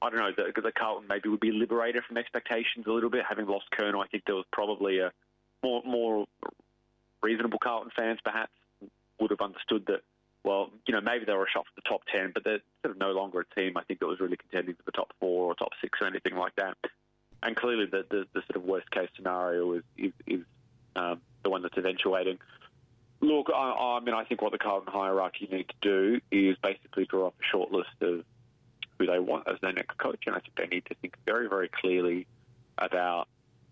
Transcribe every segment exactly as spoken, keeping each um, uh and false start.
I don't know, that the Carlton maybe would be liberated from expectations a little bit. Having lost Colonel, I think there was probably a more more reasonable Carlton fans perhaps would have understood that, well, you know, maybe they were a shot for the top ten, but they're sort of no longer a team, I think, that was really contending for the top four or top six or anything like that. And clearly the, the, the sort of worst-case scenario is, is, is um, the one that's eventuating. Look, I, I mean, I think what the Carlton hierarchy need to do is basically draw up a short list of who they want as their next coach, and I think they need to think very, very clearly about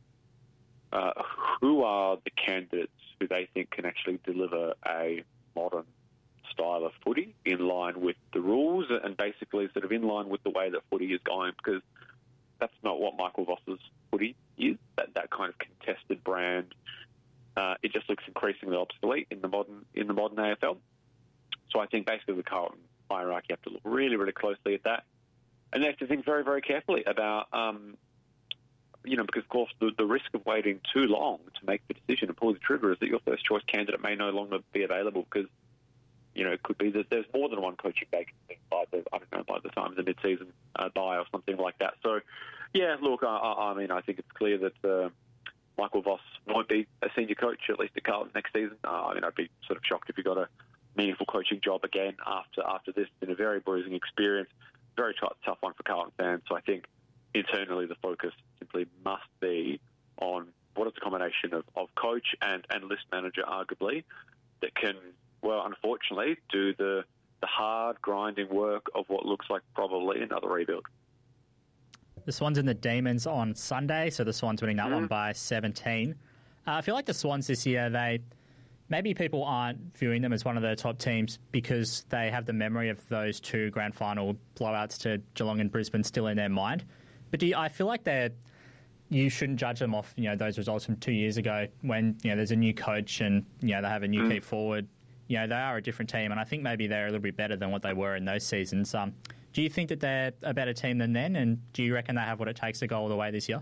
uh, who are the candidates who they think can actually deliver a modern style of footy in line with the rules and basically sort of in line with the way that footy is going, because that's not what Michael Voss's footy is, that, that kind of contested brand. Uh, it just looks increasingly obsolete in the modern in the modern A F L. So I think basically the Carlton hierarchy have to look really, really closely at that. And they have to think very, very carefully about, um, you know, because, of course, the, the risk of waiting too long to make the decision and pull the trigger is that your first choice candidate may no longer be available because, you know, it could be that there's more than one coaching vacancy by the, I don't know, by the time of the mid-season uh, buy or something like that. So, yeah, look, I, I mean, I think it's clear that uh, Michael Voss won't be a senior coach, at least at Carlton next season. Uh, I mean, I'd be sort of shocked if he got a meaningful coaching job again after after this. It's been a very bruising experience, very tough, tough one for Carlton fans. So I think internally the focus simply must be on what is a combination of, of coach and, and list manager, arguably, that can, well, unfortunately, do the the hard, grinding work of what looks like probably another rebuild. The Swans and the Demons on Sunday, so the Swans winning that mm. one by seventeen. Uh, I feel like the Swans this year, they maybe people aren't viewing them as one of the top teams because they have the memory of those two grand final blowouts to Geelong and Brisbane still in their mind. But do you, I feel like they're you shouldn't judge them off, you know, those results from two years ago when, you know, there's a new coach and, you know, they have a new mm. key forward. You know, they are a different team, and I think maybe they're a little bit better than what they were in those seasons. Um, do you think that they're a better team than then, and do you reckon they have what it takes to go all the way this year?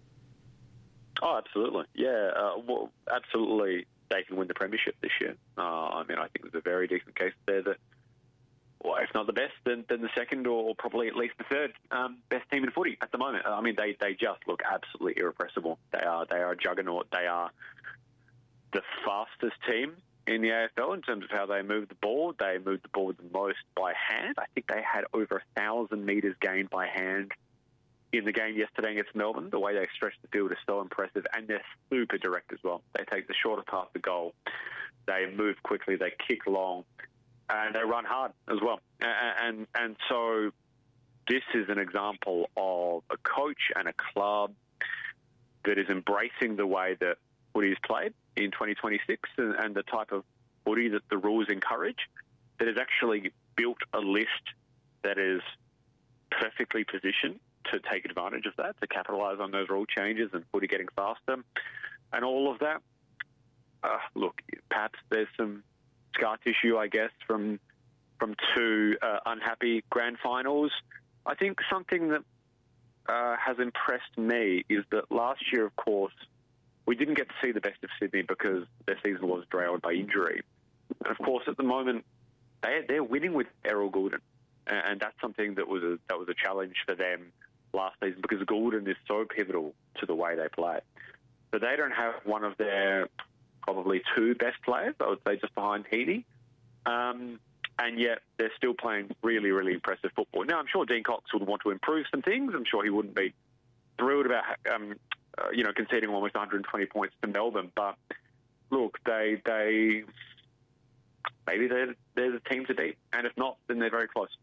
Oh, absolutely. Yeah, uh, well, absolutely they can win the premiership this year. Uh, I mean, I think there's a very decent case there that, well, if not the best, then, then the second or probably at least the third um, best team in footy at the moment. I mean, they, they just look absolutely irrepressible. They are they are a juggernaut. They are the fastest team in the A F L in terms of how they move the ball. They move the ball the most by hand. I think they had over a thousand metres gained by hand in the game yesterday against Melbourne. The way they stretch the field is so impressive, and they're super direct as well. They take the shorter path to goal. They move quickly. They kick long. And they run hard as well. And, and and so this is an example of a coach and a club that is embracing the way that footy is played in twenty twenty-six and, and the type of footy that the rules encourage, that has actually built a list that is perfectly positioned to take advantage of that, to capitalise on those rule changes and footy getting faster and all of that. Uh, look, perhaps there's some scar tissue, I guess, from from two uh, unhappy grand finals. I think something that uh, has impressed me is that last year, of course, we didn't get to see the best of Sydney because their season was derailed by injury. And of course, at the moment, they, they're winning with Errol Goulden, and that's something that was a, that was a challenge for them last season because Goulden is so pivotal to the way they play. So they don't have one of their probably two best players, I would say, just behind Heaney. Um, and yet they're still playing really, really impressive football. Now, I'm sure Dean Cox would want to improve some things. I'm sure he wouldn't be thrilled about, um, uh, you know, conceding almost one hundred twenty points to Melbourne. But, look, they, they maybe they're, they're the team to beat. And if not, then they're very close.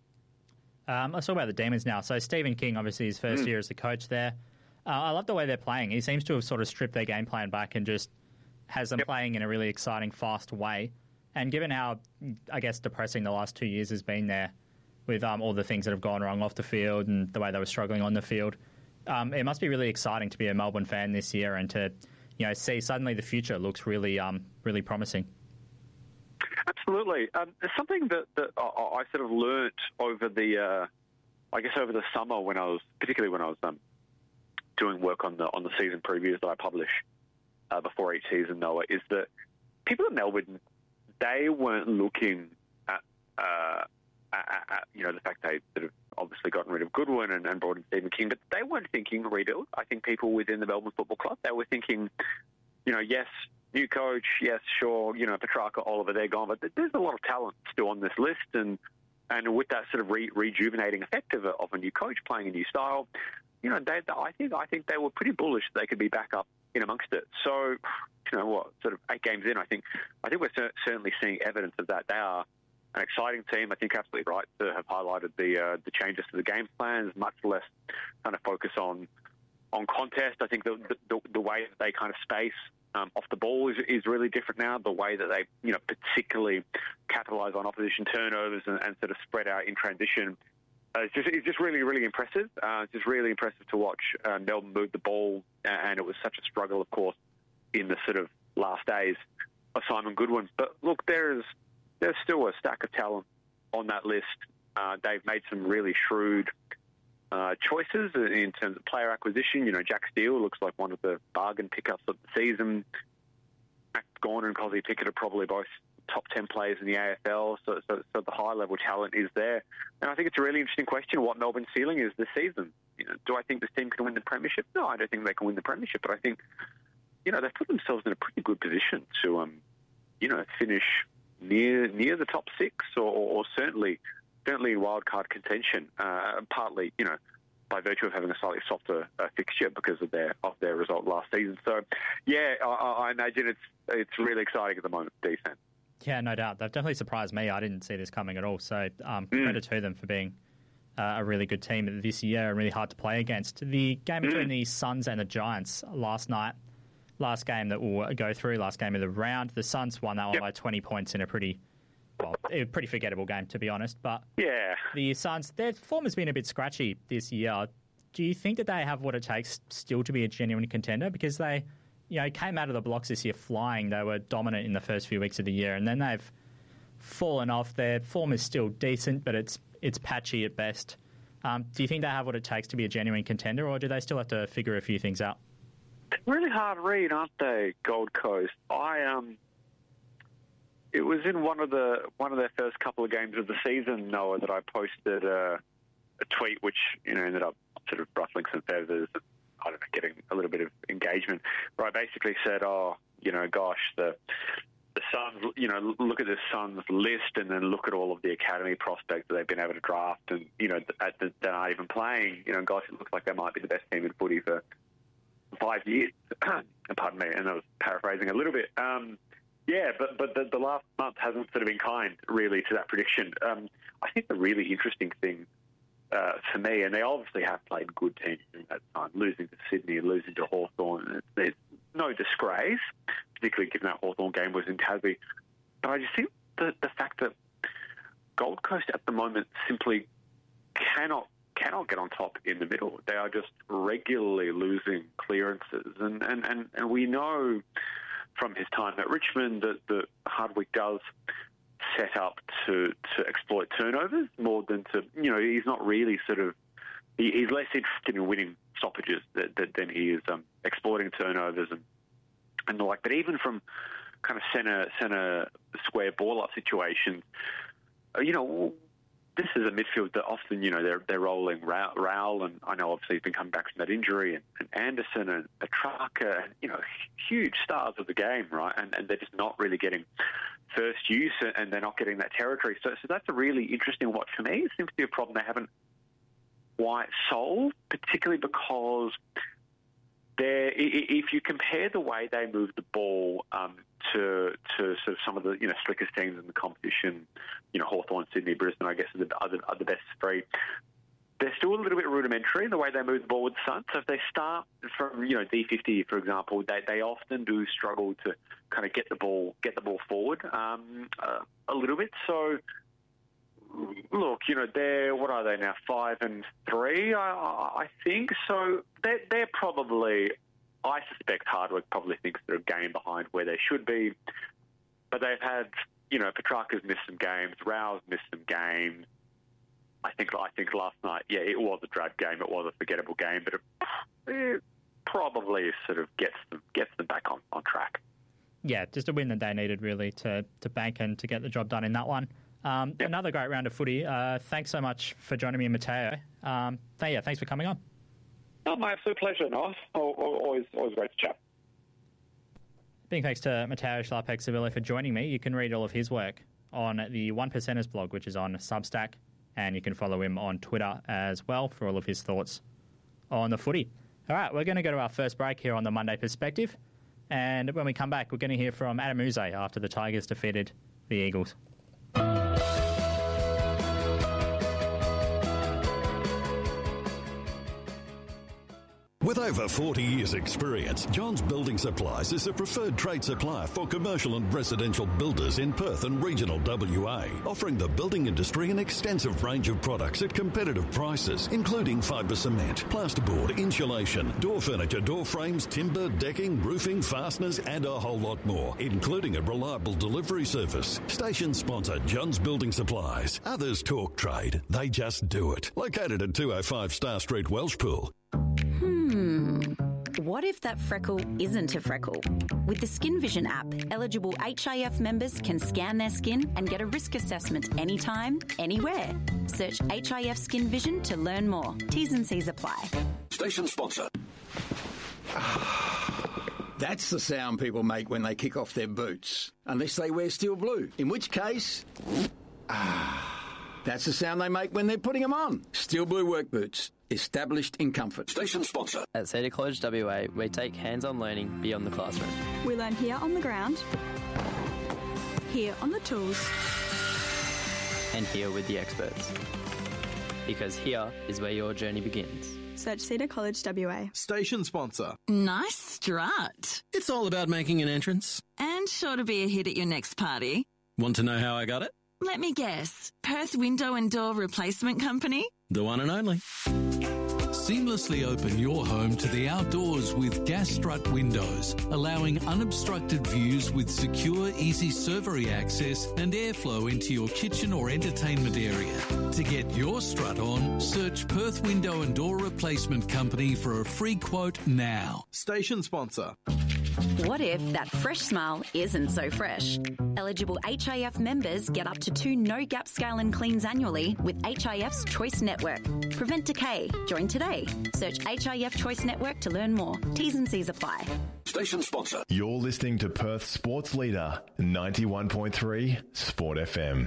Um, let's talk about the Demons now. So Stephen King, obviously, his first mm. year as the coach there. Uh, I love the way they're playing. He seems to have sort of stripped their game plan back and just has them yep. playing in a really exciting, fast way. And given how, I guess, depressing the last two years has been there with um, all the things that have gone wrong off the field and the way they were struggling on the field, um, it must be really exciting to be a Melbourne fan this year and to, you know, see suddenly the future looks really, um, really promising. Absolutely. Um, there's something that, that I, I sort of learnt over the, uh, I guess, over the summer when I was, particularly when I was um, doing work on the on the season previews that I publish uh, before each season, Noah, is that people at Melbourne, they weren't looking at, uh, at, at you know, the fact they sort of obviously gotten rid of Goodwin and, and brought in Stephen King, but they weren't thinking rebuild. I think people within the Melbourne Football Club, they were thinking, you know, yes, new coach, yes, sure, you know, Petrarca, Oliver, they're gone, but there's a lot of talent still on this list, and and with that sort of re- rejuvenating effect of a, of a new coach playing a new style, you know, they, I think I think they were pretty bullish that they could be back up in amongst it. So, you know what, sort of eight games in, I think I think we're cer- certainly seeing evidence of that. They are an exciting team. I think absolutely right to have highlighted the uh, the changes to the game plans, much less kind of focus on on contest. I think the the, the way that they kind of space um, off the ball is, is really different now. The way that they, you know, particularly capitalise on opposition turnovers and, and sort of spread out in transition. Uh, it's just it's just really, really impressive. Uh, it's just really impressive to watch uh, Melbourne move the ball, and it was such a struggle, of course, in the sort of last days of Simon Goodwin. But look, there's there's still a stack of talent on that list. Uh, they've made some really shrewd uh, choices in terms of player acquisition. You know, Jack Steele looks like one of the bargain pickups of the season. Max Gawn and Cosy Pickett are probably both top ten players in the A F L, so, so, so the high-level talent is there. And I think it's a really interesting question what Melbourne's ceiling is this season. You know, do I think this team can win the premiership? No, I don't think they can win the premiership, but I think, you know, they've put themselves in a pretty good position to, um, you know, finish near near the top six, or, or certainly certainly in wildcard contention, uh, partly, you know, by virtue of having a slightly softer uh, fixture because of their of their result last season. So, yeah, I, I imagine it's it's really exciting at the moment, defense. Yeah, no doubt. They've definitely surprised me. I didn't see this coming at all. So um, mm. credit to them for being uh, a really good team this year and really hard to play against. The game between mm. the Suns and the Giants last night, last game that we'll go through, last game of the round, the Suns won that one yep. by twenty points in a pretty, well, a pretty forgettable game, to be honest. But yeah, the Suns, their form has been a bit scratchy this year. Do you think that they have what it takes still to be a genuine contender? Because they... you know, came out of the blocks this year flying. They were dominant in the first few weeks of the year, and then they've fallen off. Their form is still decent, but it's it's patchy at best. Um, do you think they have what it takes to be a genuine contender, or do they still have to figure a few things out? Really hard read, aren't they, Gold Coast? I um, it was in one of the one of their first couple of games of the season, Noah, that I posted a, a tweet which you know ended up sort of ruffling some feathers. I don't know, getting a little bit of engagement, where I basically said, oh, you know, gosh, the the Suns, you know, look at the Suns list and then look at all of the academy prospects that they've been able to draft and, you know, that they're not even playing. You know, gosh, it looks like they might be the best team in footy for five years. Pardon me, and I was paraphrasing a little bit. Um, yeah, but but the, the last month hasn't sort of been kind, really, to that prediction. Um, I think the really interesting thing Uh, for me, and they obviously have played good teams in that time, losing to Sydney, losing to Hawthorn. There's no disgrace, particularly given that Hawthorn game was in Tassie. But I just think the, the fact that Gold Coast at the moment simply cannot cannot get on top in the middle. They are just regularly losing clearances. And, and, and, and we know from his time at Richmond that, that Hardwick does set up to, to exploit turnovers more than to, you know, he's not really sort of, he, he's less interested in winning stoppages that, that, than he is um, exploiting turnovers and, and the like. But even from kind of centre, centre square ball-up situations, uh, you know, this is a midfield that often, you know, they're they're rolling Rowell, and I know obviously he's been coming back from that injury, and, and Anderson and Petrarca, and, you know, huge stars of the game, right? And, and they're just not really getting first use, and they're not getting that territory. So, so that's a really interesting watch for me. It seems to be a problem they haven't quite solved, particularly because they're, if you compare the way they move the ball um, to to sort of some of the, you know, slickest teams in the competition, you know, Hawthorn, Sydney, Brisbane, I guess are the, are the, are the best three. They're still a little bit rudimentary in the way they move the ball with the Suns. So if they start from, you know, D fifty, for example, they, they often do struggle to kind of get the ball get the ball forward um, uh, a little bit. So, look, you know, they're, what are they now, five and three, I, I think. So they're, they're probably, I suspect Hardwick probably thinks they're a game behind where they should be. But they've had, you know, Petrarca's missed some games, Rowell's missed some games. I think I think last night, yeah, it was a drab game. It was a forgettable game, but it, it probably sort of gets them gets them back on, on track. Yeah, just a win that they needed really to, to bank and to get the job done in that one. Um, yep. Another great round of footy. Uh, thanks so much for joining me, Matteo. Um, th- yeah, thanks for coming on. Oh, my absolute pleasure, Nice. Always, always great to chat. Big thanks to Matteo Schlapek-Sevillo for joining me. You can read all of his work on the One Percenters blog, which is on Substack, and you can follow him on Twitter as well for all of his thoughts on the footy. All right, we're going to go to our first break here on the Monday Perspective, and when we come back, we're going to hear from Adam Yze after the Tigers defeated the Eagles. With over forty years' experience, Johns Building Supplies is the preferred trade supplier for commercial and residential builders in Perth and regional W A, offering the building industry an extensive range of products at competitive prices, including fibre cement, plasterboard, insulation, door furniture, door frames, timber, decking, roofing, fasteners, and a whole lot more, including a reliable delivery service. Station sponsor Johns Building Supplies. Others talk trade, they just do it. Located at two oh five Star Street, Welshpool. Hmm. What if that freckle isn't a freckle? With the Skin Vision app, eligible H I F members can scan their skin and get a risk assessment anytime, anywhere. Search H I F Skin Vision to learn more. T's and C's apply. Station sponsor. That's the sound people make when they kick off their boots. Unless they wear steel blue. In which case... Ah... That's the sound they make when they're putting them on. Steel Blue work boots. Established in comfort. Station sponsor. At Cedar College W A, we take hands-on learning beyond the classroom. We learn here on the ground, here on the tools, and here with the experts. Because here is where your journey begins. Search Cedar College W A. Station sponsor. Nice strut. It's all about making an entrance. And sure to be a hit at your next party. Want to know how I got it? Let me guess. Perth Window and Door Replacement Company? The one and only. Seamlessly open your home to the outdoors with gas strut windows, allowing unobstructed views with secure, easy servery access and airflow into your kitchen or entertainment area. To get your strut on, search Perth Window and Door Replacement Company for a free quote now. Station sponsor. What if that fresh smile isn't so fresh? Eligible H I F members get up to two no-gap scale and cleans annually with H I F's Choice Network. Prevent decay. Join today. Search H I F Choice Network to learn more. T's and C's apply. Station sponsor. You're listening to Perth Sports Leader, ninety-one point three Sport F M.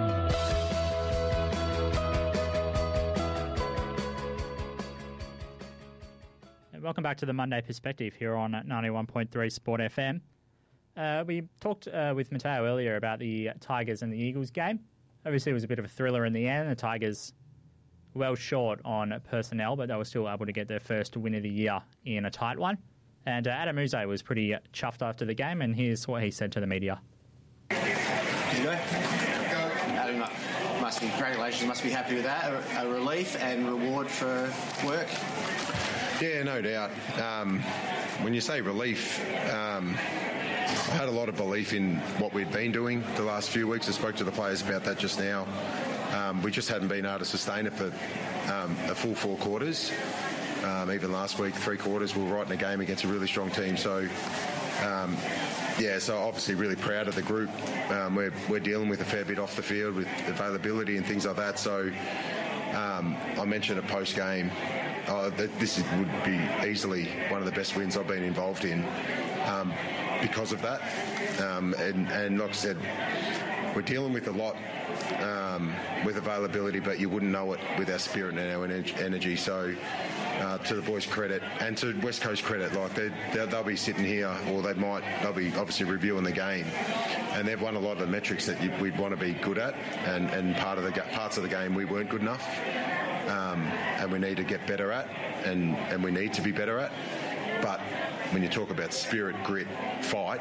Welcome back to the Monday Perspective here on ninety-one point three Sport F M. Uh, we talked uh, with Matteo earlier about the Tigers and the Eagles game. Obviously, it was a bit of a thriller in the end. The Tigers well short on personnel, but they were still able to get their first win of the year in a tight one. And uh, Adam Yze was pretty chuffed after the game, and here's what he said to the media. Good to go? Adam must be, congratulations, must be happy with that. A, a relief and reward for work. Yeah, no doubt. Um, when you say relief, um, I had a lot of belief in what we'd been doing the last few weeks. I spoke to the players about that just now. Um, we just hadn't been able to sustain it for um, a full four quarters. Um, even last week, three quarters, we were right in a game against a really strong team. So, um, yeah, so obviously really proud of the group. Um, we're, we're dealing with a fair bit off the field with availability and things like that. So um, I mentioned a post-game. Uh, this is, would be easily one of the best wins I've been involved in um, because of that. Um, and, and like I said, we're dealing with a lot um, with availability, but you wouldn't know it with our spirit and our energy. So uh, to the boys' credit and to West Coast credit, like they'll, they'll be sitting here, or they might, they'll be obviously reviewing the game, and they've won a lot of the metrics that you, we'd want to be good at, and, and part of the parts of the game we weren't good enough. Um, and we need to get better at, and, and we need to be better at. But when you talk about spirit, grit, fight,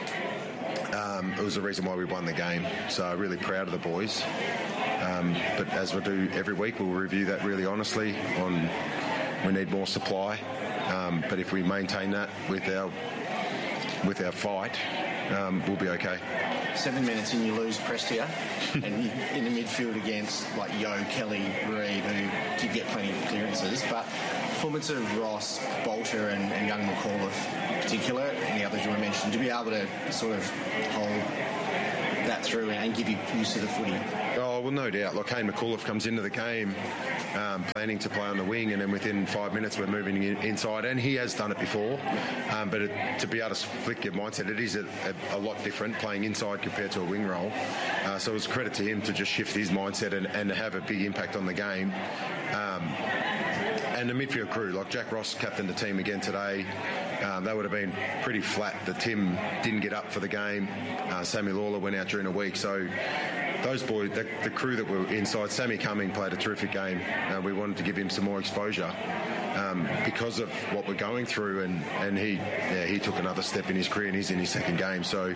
um, it was the reason why we won the game. So I'm really proud of the boys. Um, but as we do every week, we'll review that really honestly on we need more supply. Um, but if we maintain that with our with our fight, um, we'll be okay. Seven minutes and you lose Prestia, and you, in the midfield against like Yo, Kelly, Reid, who did get plenty of clearances, but performance of Ross, Bolter and, and young McAuliffe in particular, and the others you were mentioned, to be able to sort of hold that that through and give you use of the footy. Oh, well, no doubt. Like, Kane McAuliffe comes into the game um, planning to play on the wing, and then within five minutes we're moving in, inside, and he has done it before. Um, but it, to be able to flick your mindset, it is a, a, a lot different playing inside compared to a wing role. Uh, so it was a credit to him to just shift his mindset and, and have a big impact on the game. Um, and the midfield crew, like Jack Ross captained the team again today. Um, they would have been pretty flat that Tim didn't get up for the game. Uh, Sammy Lawler went out during the week. So those boys, the, the crew that were inside, Sammy Cumming played a terrific game. Uh, we wanted to give him some more exposure um, because of what we're going through, and, and he yeah, he took another step in his career, and he's in his second game. So,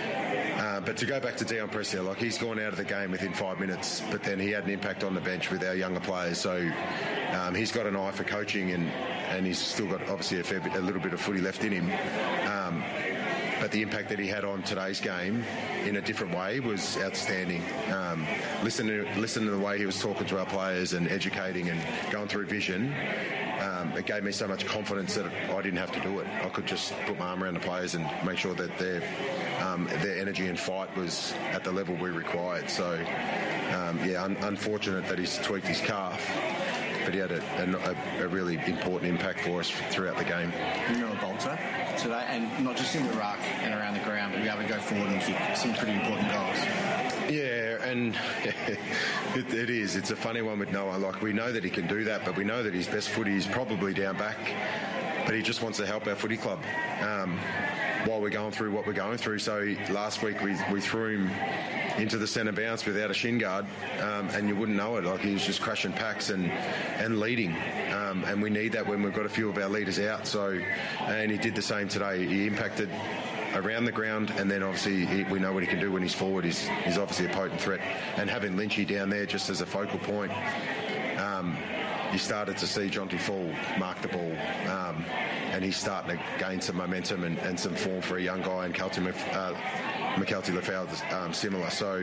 uh, but to go back to Dion Prestia, like, he's gone out of the game within five minutes, but then he had an impact on the bench with our younger players. So um, he's got an eye for coaching, and, and he's still got obviously a, fair bit, a little bit of footy left in him. Um, But the impact that he had on today's game in a different way was outstanding. Um, listening, listening to the way he was talking to our players and educating and going through vision, um, it gave me so much confidence that I didn't have to do it. I could just put my arm around the players and make sure that their um, their energy and fight was at the level we required. So, um, yeah, un- unfortunate that he's tweaked his calf, but he had a, a, a really important impact for us throughout the game. You're a bolter today, and not just in the ruck and around the ground, but be able to go forward and kick some pretty important goals. Yeah, and it, it is. It's a funny one with Noah. Like, we know that he can do that, but we know that his best footy is probably down back, but he just wants to help our footy club um, while we're going through what we're going through. So he, last week we, we threw him into the centre bounce without a shin guard, um, and you wouldn't know it. Like, he was just crashing packs and, and leading. Um, and we need that when we've got a few of our leaders out. So, and he did the same today. He impacted around the ground, and then obviously he, we know what he can do when he's forward. He's, he's obviously a potent threat. And having Lynchy down there just as a focal point, um, you started to see Jonty Fall mark the ball, um, and he's starting to gain some momentum and, and some form for a young guy, and Kelty uh, McKelty Lefau um, similar. So,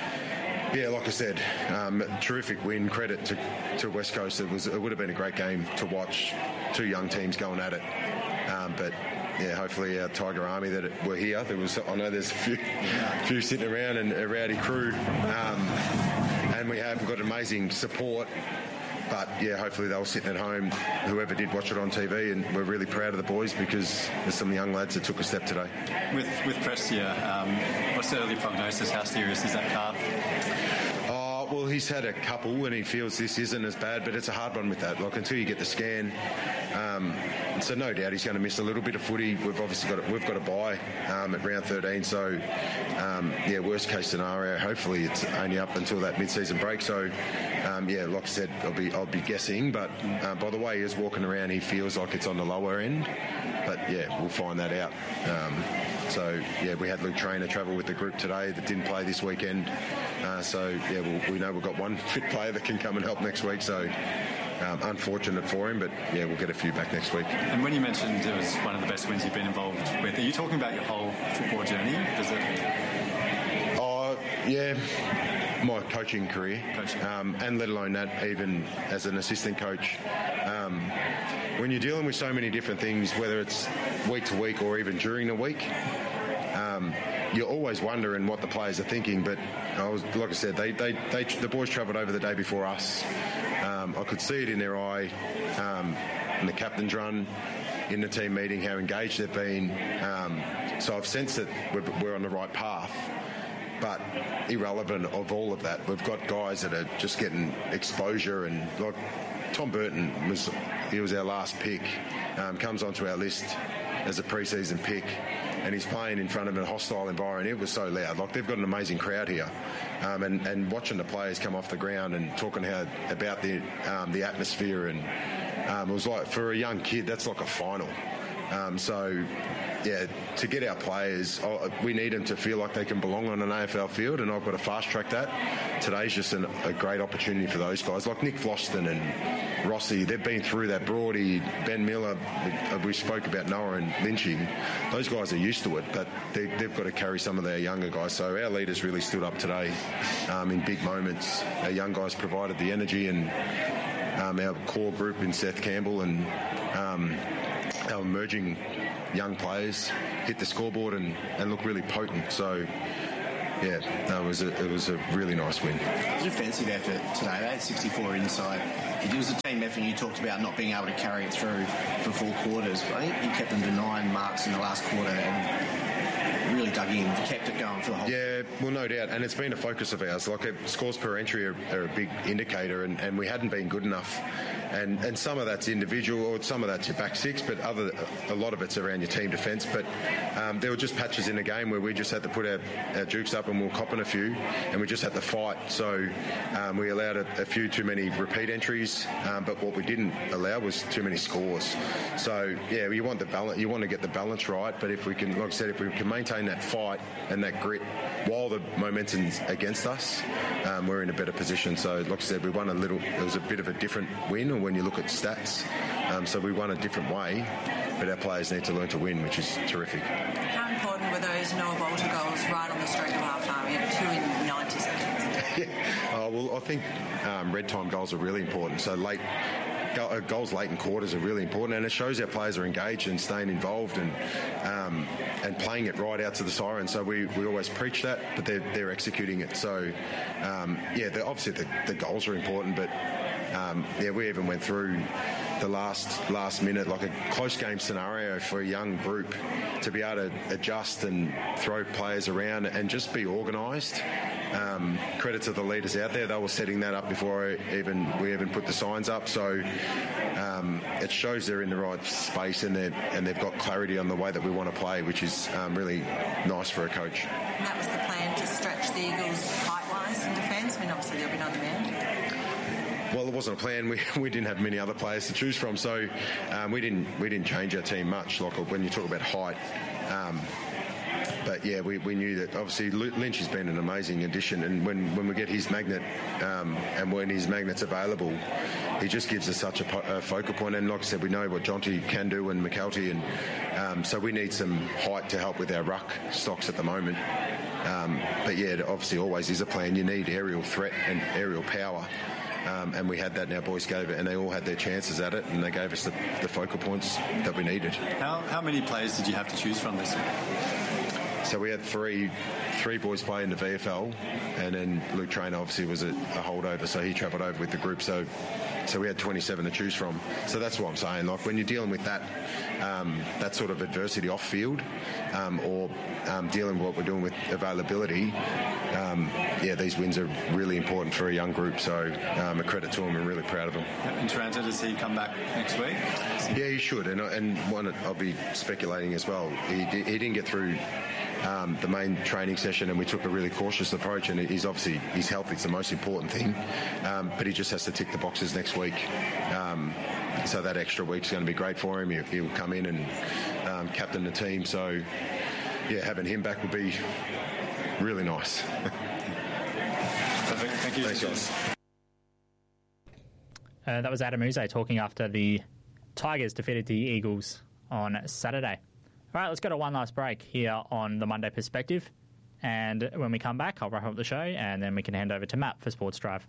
yeah, like I said, um, terrific win. Credit to, to West Coast. It was it would have been a great game to watch. Two young teams going at it, um, but yeah, hopefully our Tiger Army that were here. There was I know there's a few few sitting around and a rowdy crew, um, and we have got amazing support. But yeah, hopefully they were sitting at home, whoever did watch it on T V, and we're really proud of the boys because there's some young lads that took a step today. With with Prestia, um, what's the early prognosis? How serious is that calf? Oh, well, he's had a couple and he feels this isn't as bad, but it's a hard one with that. Like, until you get the scan, um, so no doubt he's going to miss a little bit of footy. We've obviously got a, we've got a bye um, at round thirteen, so um, yeah, worst case scenario. Hopefully it's only up until that mid-season break. So um, yeah, like I said, I'll be I'll be guessing, but uh, by the way he is walking around, he feels like it's on the lower end. But yeah, we'll find that out. Um, so yeah, we had Luke Trainer travel with the group today that didn't play this weekend. Uh, so yeah, we'll, we know we've got one fit player that can come and help next week. So um, unfortunate for him, but yeah, we'll get a few back next week. And when you mentioned it was one of the best wins you've been involved with, are you talking about your whole football journey? Does it? Oh yeah, my coaching career, coaching. Um, and let alone that, even as an assistant coach. Um, when you're dealing with so many different things, whether it's week to week or even during the week, um, you're always wondering what the players are thinking. But I was, like I said, they, they, they the boys travelled over the day before us. Um, I could see it in their eye, um, in the captain's run, in the team meeting, how engaged they've been. Um, so I've sensed that we're, we're on the right path. But irrelevant of all of that, we've got guys that are just getting exposure, and like Tom Burton was, he was our last pick, um, comes onto our list as a pre-season pick, and he's playing in front of a hostile environment. It was so loud. Like, they've got an amazing crowd here, um, and, and watching the players come off the ground and talking how about the um, the atmosphere, and um, it was like, for a young kid, that's like a final. Um, so, yeah, to get our players, oh, we need them to feel like they can belong on an A F L field, and I've got to fast-track that. Today's just an, a great opportunity for those guys, like Nick Floston and Rossi. They've been through that. Broady, Ben Miller, we spoke about Noah and Lynchy. Those guys are used to it, but they, they've got to carry some of their younger guys. So our leaders really stood up today um, in big moments. Our young guys provided the energy, and um, our core group in Seth Campbell and um, our emerging young players hit the scoreboard and, and look really potent. So, yeah, no, it was a, it was a really nice win. It was a defensive effort today. They had sixty-four inside. It was a team effort. You talked about not being able to carry it through for four quarters. But I think you kept them to nine marks in the last quarter and really dug in, kept it going for the whole. Yeah, well, no doubt, and it's been a focus of ours. Like, uh, scores per entry are, are a big indicator, and, and we hadn't been good enough. And and some of that's individual, or some of that's your back six, but other a lot of it's around your team defence. But um, there were just patches in the game where we just had to put our, our jukes up and we were copping a few, and we just had to fight. So um, we allowed a, a few too many repeat entries, um, but what we didn't allow was too many scores. So yeah, you want the balance, you want to get the balance right. But if we can, like I said, if we can maintain that fight and that grit while the momentum's against us, um, we're in a better position. So like I said, we won a little. It was a bit of a different win when you look at stats. Um, so we won a different way, but our players need to learn to win, which is terrific. How important were those Noah Bolter goals right on the stroke of half-time? You had two in ninety seconds. yeah. Oh, well, I think um, red time goals are really important. So late go- goals late in quarters are really important, and it shows our players are engaged and staying involved and um, and playing it right out to the siren. So we, we always preach that, but they're, they're executing it. So, um, yeah, obviously the, the goals are important, but Um, yeah, we even went through the last last minute, like a close game scenario for a young group to be able to adjust and throw players around and just be organised. Um, credit to the leaders out there; they were setting that up before even we even put the signs up. So um, it shows they're in the right space and they and they've got clarity on the way that we want to play, which is um, really nice for a coach. And that was the plan, to stretch the Eagles height-wise in defence. I mean, obviously they'll be undermanned. Well, it wasn't a plan. We, we didn't have many other players to choose from, so um, we didn't we didn't change our team much. Like when you talk about height, um, but yeah, we, we knew that obviously Lynch has been an amazing addition, and when, when we get his magnet um, and when his magnet's available, he just gives us such a, po- a focal point. And like I said, we know what Jonty can do and McKelty, and um, so we need some height to help with our ruck stocks at the moment. Um, but yeah, it obviously always is a plan. You need aerial threat and aerial power. Um, and we had that, and our boys gave it, and they all had their chances at it, and they gave us the, the focal points that we needed. How, how many players did you have to choose from this year? So we had three three boys play in the V F L, and then Luke Traynor obviously was a, a holdover, so he travelled over with the group. So so we had twenty-seven to choose from. So that's what I'm saying. Like when you're dealing with that um, that sort of adversity off field, um, or um, dealing with what we're doing with availability, um, yeah, these wins are really important for a young group. So um, a credit to them. I'm really proud of them. And Taranto, does he come back next week? Yeah, he should. And and one, I'll be speculating as well. He he didn't get through Um, the main training session, and we took a really cautious approach, and he's obviously his health is the most important thing, um, but he just has to tick the boxes next week, um, so that extra week's going to be great for him. He'll, he'll come in and um, captain the team, so yeah, having him back will be really nice. Perfect. Thank you. Thanks, guys. Uh, that was Adam Uze talking after the Tigers defeated the Eagles on Saturday. All right, let's go to one last break here on the Monday Perspective. And when we come back, I'll wrap up the show, and then we can hand over to Matt for Sports Drive.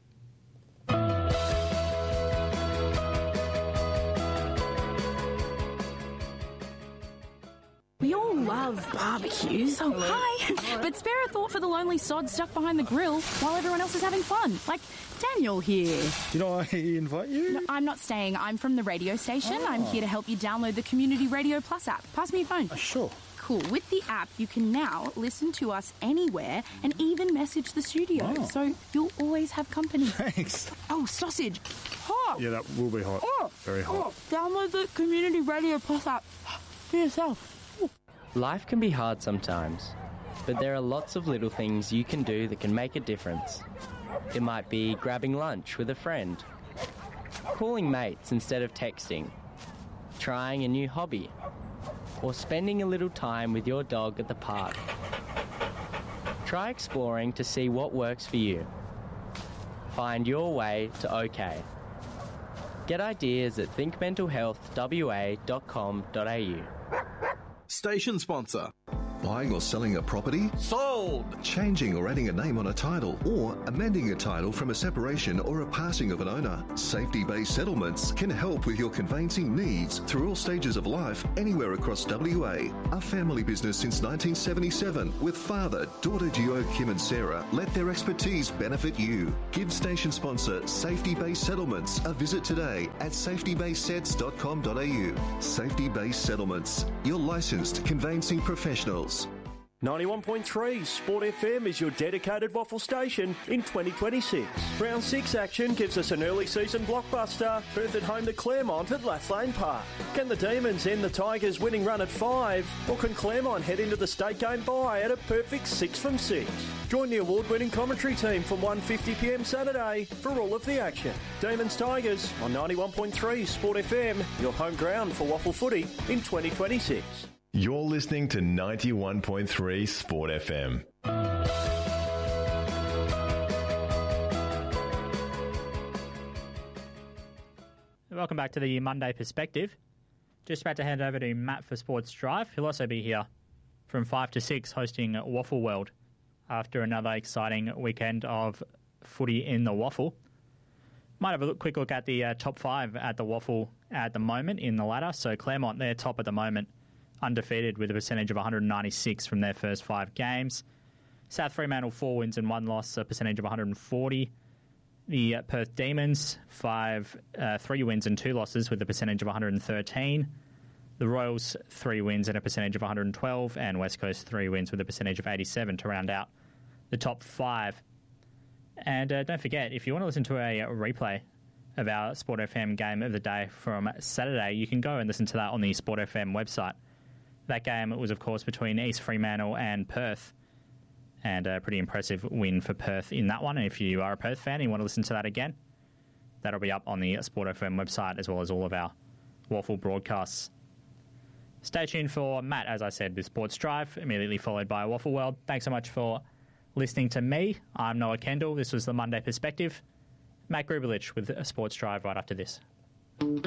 We all love barbecues. Oh, hi. But spare a thought for the lonely sod stuck behind the grill while everyone else is having fun. Like Daniel here. Did I invite you? No, I'm not staying. I'm from the radio station. Oh. I'm here to help you download the Community Radio Plus app. Pass me your phone. Uh, sure. Cool. With the app, you can now listen to us anywhere and even message the studio. Oh. So you'll always have company. Thanks. Oh, sausage. Hot. Yeah, that will be hot. Oh. Very hot. Oh. Download the Community Radio Plus app for yourself. Life can be hard sometimes, but there are lots of little things you can do that can make a difference. It might be grabbing lunch with a friend, calling mates instead of texting, trying a new hobby, or spending a little time with your dog at the park. Try exploring to see what works for you. Find your way to OK. Get ideas at think mental health w a dot com dot a u. Station sponsor. Buying or selling a property? Sold! Changing or adding a name on a title, or amending a title from a separation or a passing of an owner. Safety Based Settlements can help with your conveyancing needs through all stages of life, anywhere across W A. A family business since nineteen seventy-seven, with father, daughter duo Kim and Sarah, let their expertise benefit you. Give station sponsor Safety Based Settlements a visit today at safety based sets dot com dot a u. Safety Based Settlements, your licensed conveyancing professionals. ninety-one point three Sport F M is your dedicated waffle station in twenty twenty-six. Round six action gives us an early season blockbuster. Perth at home to Claremont at Lathlane Park. Can the Demons end the Tigers' winning run at five? Or can Claremont head into the state game bye at a perfect six from six? Join the award-winning commentary team from one fifty p m Saturday for all of the action. Demons Tigers on ninety-one point three Sport F M, your home ground for waffle footy in twenty twenty-six. You're listening to ninety-one point three Sport F M. Welcome back to the Monday Perspective. Just about to hand over to Matt for Sports Drive. He'll also be here from five to six hosting Waffle World after another exciting weekend of footy in the Waffle. Might have a look, quick look at the uh, top five at the Waffle at the moment in the ladder. So Claremont, they're top at the moment, undefeated with a percentage of one hundred ninety-six from their first five games. South Fremantle, four wins and one loss, a percentage of one hundred forty. The uh, Perth Demons, five, uh, three wins and two losses with a percentage of one hundred thirteen. The Royals, three wins and a percentage of one hundred twelve. And West Coast, three wins with a percentage of eighty-seven to round out the top five. And uh, don't forget, if you want to listen to a replay of our Sport F M game of the day from Saturday, you can go and listen to that on the Sport F M website. That game was, of course, between East Fremantle and Perth, and a pretty impressive win for Perth in that one. And if you are a Perth fan and you want to listen to that again, that'll be up on the Sport F M website as well as all of our Waffle broadcasts. Stay tuned for Matt, as I said, with Sports Drive, immediately followed by Waffle World. Thanks so much for listening to me. I'm Noah Kendall. This was the Monday Perspective. Matt Grubelich with Sports Drive right after this.